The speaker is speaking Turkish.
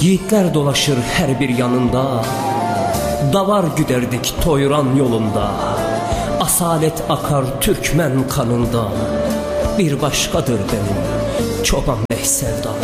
Yiğitler dolaşır her bir yanında, davar güderdik Toyran yolunda. Asalet akar Türkmen kanında, bir başkadır benim Çoban Bey sevdam.